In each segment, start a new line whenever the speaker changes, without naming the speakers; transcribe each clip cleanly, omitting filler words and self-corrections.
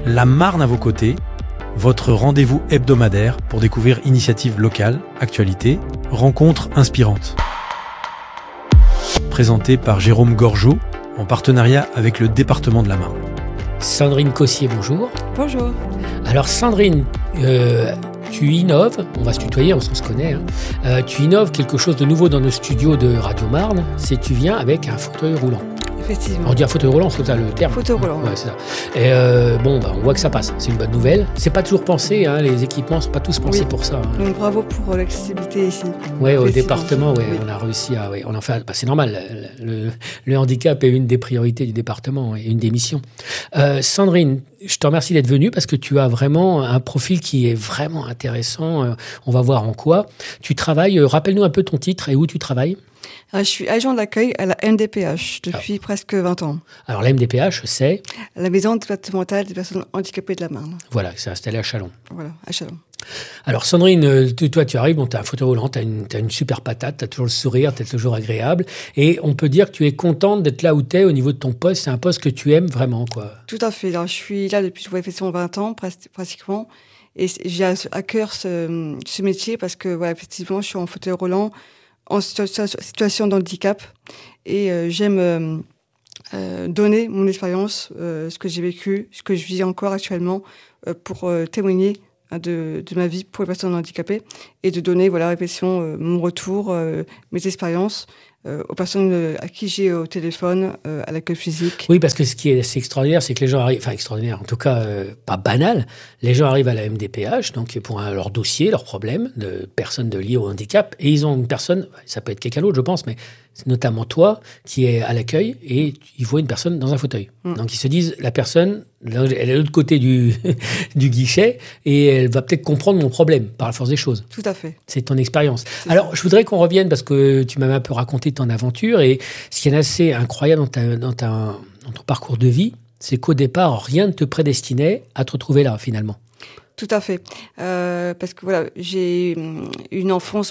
La Marne à vos côtés, votre rendez-vous hebdomadaire pour découvrir initiatives locales, actualités, rencontres inspirantes. Présenté par Jérôme Gorgeau, en partenariat avec le département de la Marne.
Sandrine Cossier, bonjour.
Bonjour.
Alors Sandrine, tu innoves, on va se tutoyer, on se connaît, tu innoves quelque chose de nouveau dans nos studios de Radio Marne, c'est que tu viens avec un fauteuil roulant.
Effectivement.
On dit un fauteuil roulant, c'est ça le terme.
Fauteuil roulant.
Ouais, c'est ça. Et on voit que ça passe, c'est une bonne nouvelle. C'est pas toujours pensé, les équipements sont pas tous pensés pour ça.
Donc bravo pour l'accessibilité ici.
Ouais, au département, on a réussi à, on en fait, c'est normal. Le handicap est une des priorités du département et une des missions. Sandrine, je te remercie d'être venue parce que tu as vraiment un profil qui est vraiment intéressant. On va voir en quoi. Tu travailles, rappelle-nous un peu ton titre et où tu travailles.
Je suis agent d'accueil à la MDPH depuis presque 20 ans.
Alors la MDPH, c'est
la Maison départementale des personnes handicapées de la Marne.
Voilà, c'est installé à Châlons.
Voilà, à Châlons.
Alors Sandrine, toi tu arrives, tu as un fauteuil roulant, tu as une super patate, tu as toujours le sourire, tu es toujours agréable. Et on peut dire que tu es contente d'être là où tu es au niveau de ton poste. C'est un poste que tu aimes vraiment, quoi.
Tout à fait. Alors, je suis là depuis 20 ans, pratiquement. Et j'ai à cœur ce métier parce que, effectivement, je suis en fauteuil roulant, en situation de handicap, et j'aime donner mon expérience, ce que j'ai vécu, ce que je vis encore actuellement, pour témoigner de ma vie pour les personnes handicapées et de donner effectivement mon retour, mes expériences aux personnes à qui j'ai au téléphone, à l'accueil physique.
Oui, parce que ce qui est assez extraordinaire, c'est que les gens arrivent, enfin extraordinaire, en tout cas pas banal, les gens arrivent à la MDPH, donc pour leur dossier, leur problème de personnes liées au handicap, et ils ont une personne, ça peut être quelqu'un d'autre je pense, mais c'est notamment toi qui est à l'accueil et ils voient une personne dans un fauteuil. Donc ils se disent, la personne, elle est de l'autre côté du guichet et elle va peut-être comprendre mon problème par la force des choses.
Tout à fait.
C'est ton expérience. Alors je voudrais qu'on revienne parce que tu m'avais un peu raconté ton aventure et ce qui est assez incroyable dans ton parcours de vie, c'est qu'au départ, rien ne te prédestinait à te retrouver là finalement.
Tout à fait. Parce que j'ai une enfance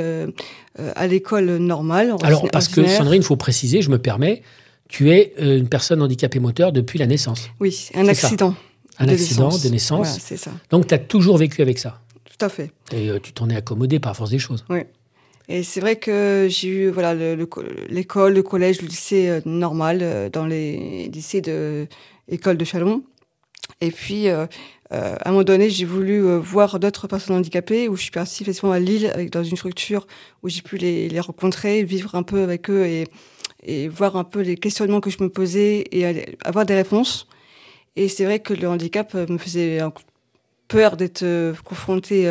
à l'école normale.
Alors, parce que Sandrine, il faut préciser, je me permets, tu es une personne handicapée moteur depuis la naissance.
Oui, un accident.
Un accident de naissance.
Voilà, c'est ça.
Donc, tu as toujours vécu avec ça.
Tout à fait.
Et tu t'en es accommodé par force des choses.
Oui. Et c'est vrai que j'ai eu l'école, le collège, le lycée normal dans les lycées de école de Châlons. Et puis, à un moment donné, j'ai voulu voir d'autres personnes handicapées, où je suis partie effectivement à Lille, dans une structure où j'ai pu les rencontrer, vivre un peu avec eux et voir un peu les questionnements que je me posais et avoir des réponses. Et c'est vrai que le handicap me faisait peur d'être confrontée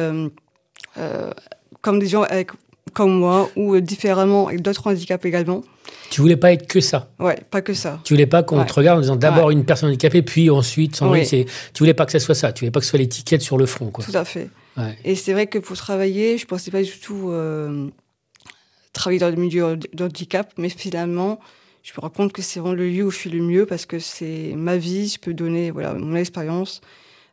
comme des gens comme moi, ou différemment avec d'autres handicaps également.
Tu voulais pas être que ça.
Ouais, pas que ça.
Tu voulais pas qu'on te regarde en disant d'abord une personne handicapée, puis ensuite, Sandrine, tu voulais pas que ça soit ça. Tu voulais pas que ce soit l'étiquette sur le front, quoi.
Tout à fait.
Ouais.
Et c'est vrai que pour travailler, je pensais pas du tout travailler dans le milieu de handicap, mais finalement, je me rends compte que c'est vraiment le lieu où je suis le mieux parce que c'est ma vie, je peux donner mon expérience.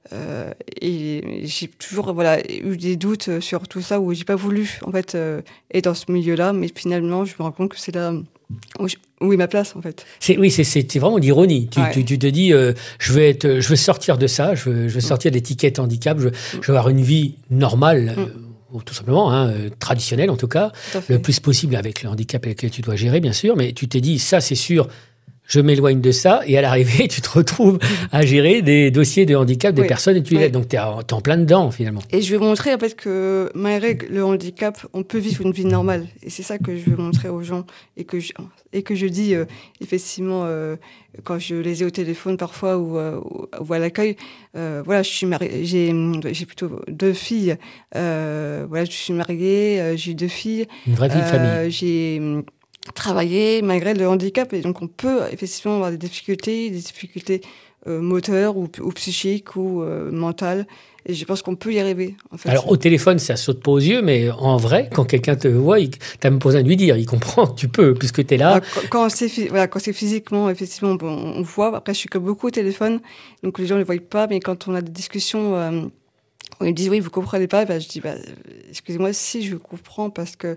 Et j'ai toujours eu des doutes sur tout ça, où j'ai pas voulu en fait être dans ce milieu-là, mais finalement je me rends compte que c'est là où est ma place en fait.
C'est vraiment l'ironie. Tu te dis je veux sortir de ça, je veux sortir de l'étiquette handicap, je veux avoir une vie normale. Ou tout simplement, traditionnelle en tout cas, le plus possible avec le handicap avec lequel tu dois gérer bien sûr, mais tu t'es dit ça c'est sûr, je m'éloigne de ça, et à l'arrivée, tu te retrouves à gérer des dossiers de handicap des personnes et tu les aides. Donc, tu es en plein dedans, finalement.
Et je vais montrer, en fait, que malgré le handicap, on peut vivre une vie normale. Et c'est ça que je veux montrer aux gens et que je dis, effectivement, quand je les ai au téléphone parfois ou à l'accueil. Je suis mariée, j'ai plutôt 2 filles. Je suis mariée, j'ai 2 filles.
Une vraie vie de famille.
J'ai travailler malgré le handicap, et donc on peut effectivement avoir des difficultés moteurs ou psychiques ou mentales, et je pense qu'on peut y arriver en fait.
Alors au téléphone ça saute pas aux yeux, mais en vrai quand quelqu'un te voit, t'as même pas besoin de lui dire, il comprend que tu peux puisque t'es là.
Quand c'est physiquement effectivement on voit. Après je suis comme beaucoup au téléphone, donc les gens ne le voient pas, mais quand on a des discussions où ils me disent oui vous comprenez pas, je dis excusez-moi, si je comprends, parce que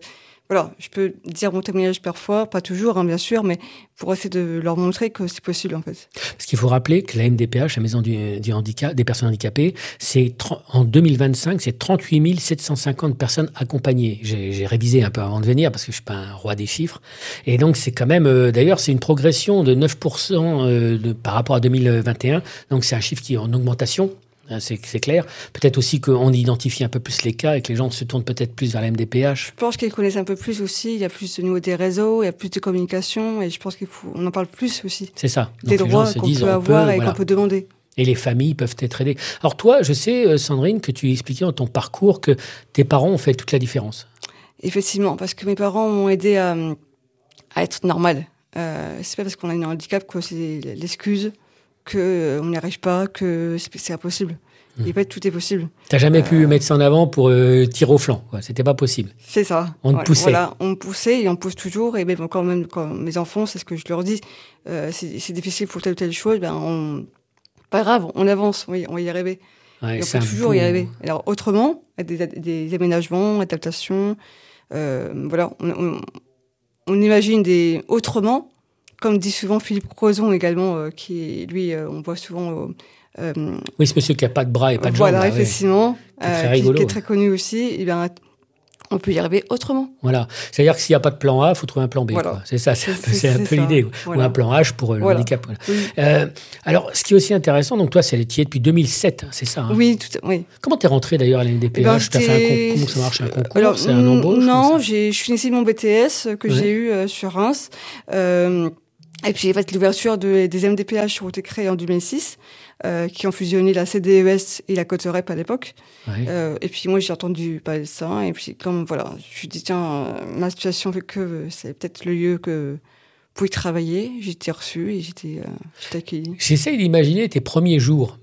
voilà, je peux dire mon témoignage parfois, pas toujours, hein, bien sûr, mais pour essayer de leur montrer que c'est possible, en fait.
Parce qu'il faut rappeler que la MDPH, la Maison du handicap, des personnes handicapées, en 2025, c'est 38 750 personnes accompagnées. J'ai révisé un peu avant de venir parce que je suis pas un roi des chiffres. Et donc, c'est quand même, d'ailleurs, c'est une progression de 9% par rapport à 2021. Donc, c'est un chiffre qui est en augmentation. C'est clair. Peut-être aussi qu'on identifie un peu plus les cas et que les gens se tournent peut-être plus vers la MDPH.
Je pense qu'ils connaissent un peu plus aussi. Il y a plus au niveau des réseaux, il y a plus de communication et je pense qu'on en parle plus aussi.
C'est ça.
Des droits qu'on peut avoir et qu'on peut demander.
Et les familles peuvent être aidées. Alors toi, je sais, Sandrine, que tu expliquais dans ton parcours que tes parents ont fait toute la différence.
Effectivement, parce que mes parents m'ont aidé à être normal. C'est pas parce qu'on a un handicap que c'est l'excuse qu'on n'y arrive pas, que c'est impossible. Et fait, tout est possible.
T'as jamais pu mettre ça en avant pour tirer au flanc, quoi. C'était pas possible.
C'est ça.
On te poussait.
Voilà, on me poussait et on me pousse toujours. Et même quand mes enfants, c'est ce que je leur dis, c'est difficile pour telle ou telle chose, pas grave, on avance, on va y arriver.
Ouais,
on peut toujours y arriver. Alors autrement, des aménagements, adaptations, voilà, on imagine autrement, comme dit souvent Philippe Crozon également, qui lui, on voit souvent.
Oui, ce monsieur qui n'a pas de bras et pas de jambes.
Voilà, effectivement,
qui est
très connu aussi. Et bien, on peut y arriver autrement.
Voilà. C'est-à-dire que s'il n'y a pas de plan A, il faut trouver un plan B.
Voilà.
Quoi. C'est ça, c'est un peu l'idée. Voilà. Ou un plan H pour le handicap. Voilà. Oui. Alors, ce qui est aussi intéressant, donc toi, tu y es depuis 2007, c'est ça, hein?
Oui, oui.
Comment tu es rentrée d'ailleurs à la MDPH? Comment ça marche, un concours? Alors, c'est un embauche?
Non, je suis initiée de mon BTS que j'ai eu sur Reims. Et puis, en fait, l'ouverture des MDPH ont été créées en 2006. Qui ont fusionné la CDES et la Coterep à l'époque. Ouais. Et puis moi, j'ai entendu parler de ça. Et puis, comme voilà, je me suis dit, tiens, ma situation fait que c'est peut-être le lieu pour y travailler. J'ai été reçue et j'étais accueillie.
J'essaye d'imaginer tes premiers jours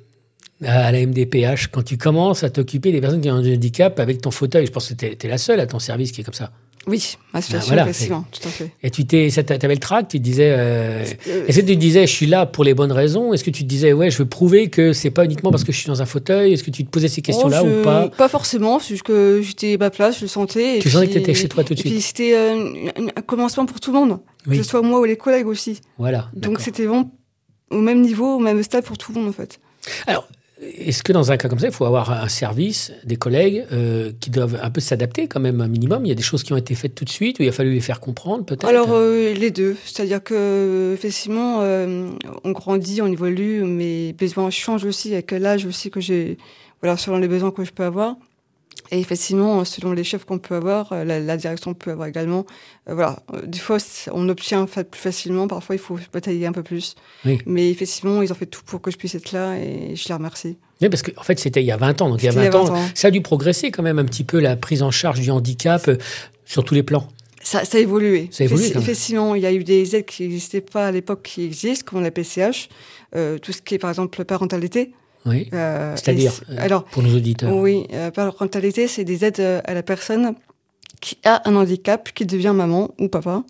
à la MDPH, quand tu commences à t'occuper des personnes qui ont un handicap avec ton fauteuil. Je pense que tu es la seule à ton service qui est comme ça.
Oui, ma situation, effectivement, tout à fait.
Et tu avais le trac, tu te disais... Est-ce que tu te disais, je suis là pour les bonnes raisons? Est-ce que tu te disais, ouais, je veux prouver que c'est pas uniquement parce que je suis dans un fauteuil? Est-ce que tu te posais ces questions-là ou pas?
Pas forcément, c'est juste que j'étais à ma place, je le sentais.
Tu sentais que tu étais chez toi tout de suite?
Et puis c'était un commencement pour tout le monde, que ce soit moi ou les collègues aussi.
Voilà.
Donc c'était vraiment au même niveau, au même stade pour tout le monde, en fait.
Alors, est-ce que dans un cas comme ça, il faut avoir un service, des collègues qui doivent un peu s'adapter quand même un minimum? Il y a des choses qui ont été faites tout de suite ou il a fallu les faire comprendre peut-être?
Alors les deux, c'est-à-dire que effectivement on grandit, on évolue, mes besoins changent aussi avec l'âge aussi que j'ai, voilà, selon les besoins que je peux avoir. Et effectivement, selon les chefs qu'on peut avoir, la direction peut avoir également. Voilà, des fois, on obtient plus facilement. Parfois, il faut batailler un peu plus. Oui. Mais effectivement, ils ont fait tout pour que je puisse être là et je les remercie.
Oui, parce qu'en fait, c'était il y a 20 ans. Donc, il y a 20 ans, ça a dû progresser quand même un petit peu, la prise en charge du handicap sur tous les plans.
Ça a évolué.
Ça a évolué
effectivement, il y a eu des aides qui n'existaient pas à l'époque qui existent, comme la PCH. Tout ce qui est, par exemple, parentalité.
Oui, c'est-à-dire, pour nos auditeurs.
Oui, parentalité, c'est des aides à la personne qui a un handicap, qui devient maman ou papa.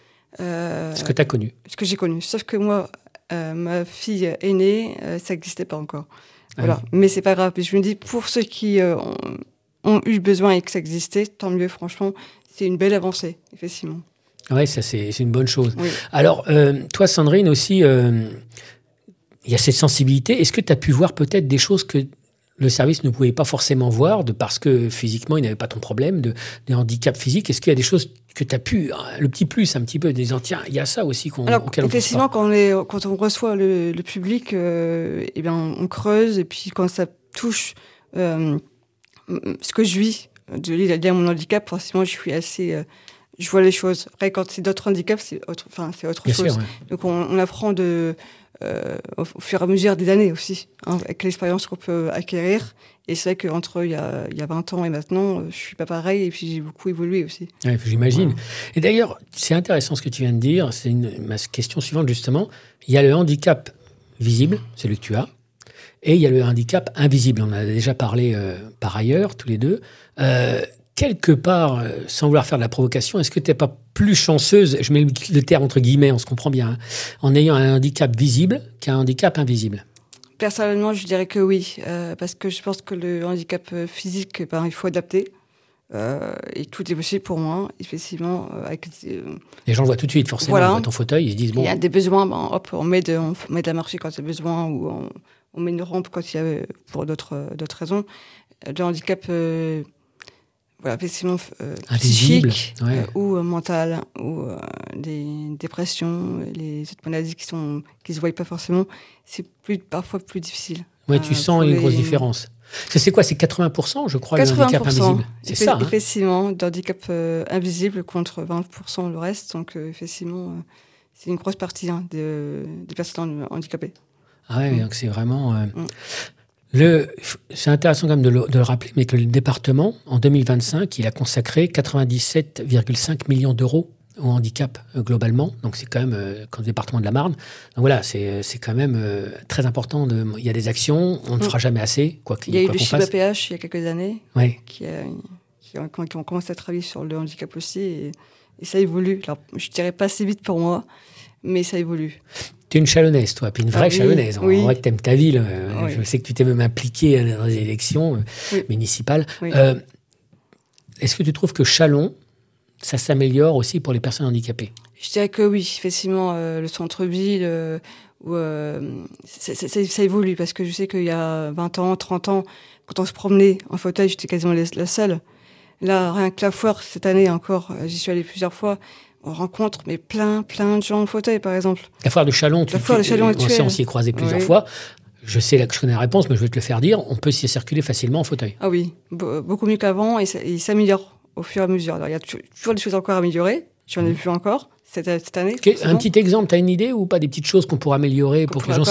Ce que tu as connu.
Ce que j'ai connu. Sauf que moi, ma fille aînée, ça n'existait pas encore. Voilà. Oui. Mais c'est pas grave. Je me dis, pour ceux qui ont eu besoin et que ça existait, tant mieux, franchement, c'est une belle avancée, effectivement.
Oui, ça c'est une bonne chose.
Oui.
Alors, toi, Sandrine, aussi... il y a cette sensibilité. Est-ce que tu as pu voir peut-être des choses que le service ne pouvait pas forcément voir parce que physiquement, il n'avait pas ton problème de handicap physique? Est-ce qu'il y a des choses que tu as pu, le petit plus un petit peu, en disant, tiens, il y a ça aussi auquel on pense pas?
Effectivement, quand on reçoit le public, eh bien, on creuse. Et puis, quand ça touche ce que je vis, lié à mon handicap, forcément, je suis assez... je vois les choses. Après, quand c'est d'autres handicaps, c'est autre
Bien
chose.
Sûr, ouais.
Donc, on apprend au fur et à mesure des années aussi, hein, avec l'expérience qu'on peut acquérir. Et c'est vrai qu'entre il y a 20 ans et maintenant, je suis pas pareil et puis j'ai beaucoup évolué aussi.
Ouais, j'imagine. Ouais. Et d'ailleurs, c'est intéressant ce que tu viens de dire. C'est ma question suivante, justement. Il y a le handicap visible, celui que tu as, et il y a le handicap invisible. On en a déjà parlé par ailleurs, tous les deux. Quelque part, sans vouloir faire de la provocation, est-ce que tu n'es pas plus chanceuse, je mets le terme entre guillemets, on se comprend bien, hein, en ayant un handicap visible qu'un handicap invisible?
Personnellement, je dirais que oui, parce que je pense que le handicap physique, il faut adapter. Et tout est possible pour moi, effectivement.
Les gens le voient tout de suite, forcément. Ils voient ton fauteuil, ils se disent bon.
Il y a des besoins, hop, on met de la marche quand il y a besoin, ou on met une rampe quand il y a pour d'autres raisons. Le handicap, effectivement, psychique ou mental, ou des dépressions, les autres maladies qui se voient pas forcément, c'est parfois plus difficile.
Oui, tu sens une grosse différence. C'est quoi? C'est 80%, je crois, 80%, le handicap invisible. C'est ça.
Effectivement, d'handicap invisible contre 20% le reste. Donc, effectivement, c'est une grosse partie des personnes handicapées.
Ah ouais, donc c'est vraiment... C'est intéressant quand même de le rappeler, mais que le département, en 2025, il a consacré 97,5 millions d'euros au handicap globalement. Donc c'est quand même quand le département de la Marne. Donc voilà, c'est quand même très important. Il y a des actions, on ne fera jamais assez.
Il y a eu le CHIP-APH il y a quelques années qui ont commencé à travailler sur le handicap aussi. Et ça évolue. Alors, je ne dirais pas assez vite pour moi, mais ça évolue.
Tu es une Chalonnaise, toi, puis une vraie Chalonnaise.
Oui.
On voit que tu aimes ta ville. Je sais que tu t'es même impliquée dans les élections municipales. Oui. Est-ce que tu trouves que Châlons, ça s'améliore aussi pour les personnes handicapées?
Je dirais que oui, effectivement, le centre-ville, ça évolue, parce que je sais qu'il y a 20 ans, 30 ans, quand on se promenait en fauteuil, j'étais quasiment la seule. Là, rien que la foire, cette année encore, j'y suis allée plusieurs fois, on rencontre plein de gens en fauteuil, par exemple.
La foire de Châlons, on s'y est croisé plusieurs fois. Je sais que je connais la réponse, mais je vais te le faire dire. On peut s'y circuler facilement en fauteuil.
Ah oui, beaucoup mieux qu'avant, et il s'améliore au fur et à mesure. Alors, il y a toujours des choses encore à améliorer. J'en ai vu encore cette année.
Un petit exemple, tu as une idée ou pas, des petites choses qu'on pourrait améliorer pour que les gens